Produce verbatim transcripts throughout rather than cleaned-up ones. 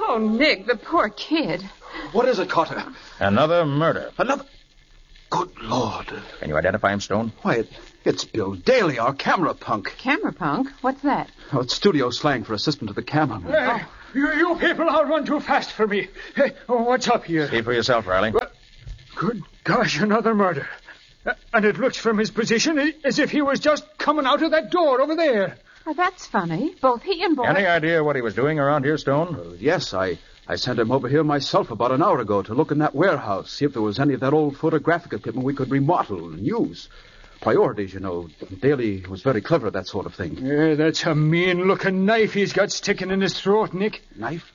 Oh, Nick, the poor kid. What is it, Carter? Another murder. Another... Good Lord. Can you identify him, Stone? Why, it, it's Bill Daly, our camera punk. Camera punk? What's that? Oh, it's studio slang for assistant to the cameraman. Hey, you, you people all run too fast for me. Hey, oh, what's up here? See for yourself, Riley. Well, good gosh, another murder. Uh, and it looks from his position as if he was just coming out of that door over there. Oh, that's funny. Both he and Boyd... Any idea what he was doing around here, Stone? Uh, yes, I... I sent him over here myself about an hour ago to look in that warehouse, see if there was any of that old photographic equipment we could remodel and use. Priorities, you know. Daly was very clever at that sort of thing. Yeah, that's a mean-looking knife he's got sticking in his throat, Nick. Knife?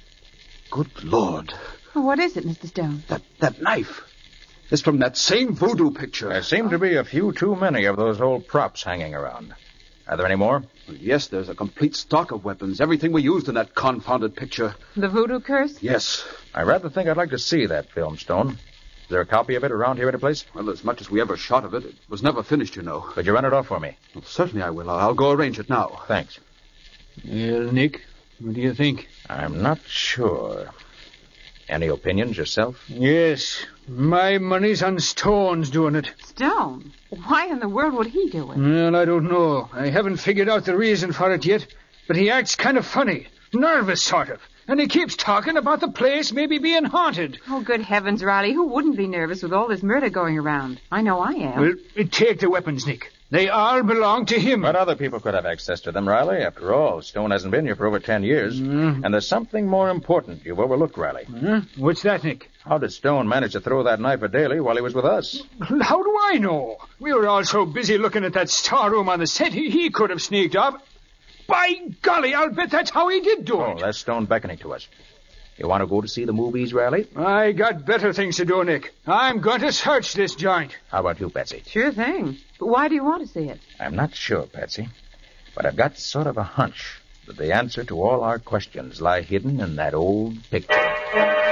Good Lord. Well, what is it, Mister Stone? That that knife. It's from that same voodoo picture. There seem to be a few too many of those old props hanging around. Are there any more? Well, yes, there's a complete stock of weapons. Everything we used in that confounded picture. The voodoo curse? Yes. I rather think I'd like to see that film, Stone. Is there a copy of it around here any place? Well, as much as we ever shot of it, it was never finished, you know. Could you run it off for me? Well, certainly I will. I'll go arrange it now. Thanks. Well, Nick, what do you think? I'm not sure. Any opinions yourself? Yes, my money's on Stone's doing it. Stone? Why in the world would he do it? Well, I don't know. I haven't figured out the reason for it yet, but he acts kind of funny, nervous sort of, and he keeps talking about the place maybe being haunted. Oh, good heavens, Riley, who wouldn't be nervous with all this murder going around? I know I am. Well, take the weapons, Nick. They all belong to him. But other people could have access to them, Riley. After all, Stone hasn't been here for over ten years. Mm. And there's something more important you've overlooked, Riley. Huh? What's that, Nick? How did Stone manage to throw that knife at Daly while he was with us? How do I know? We were all so busy looking at that storeroom on the set, he, he could have sneaked off. By golly, I'll bet that's how he did do Oh, it. that's Stone beckoning to us. You want to go to see the movies, Riley? I got better things to do, Nick. I'm going to search this joint. How about you, Patsy? Sure thing. But why do you want to see it? I'm not sure, Patsy. But I've got sort of a hunch that the answer to all our questions lie hidden in that old picture.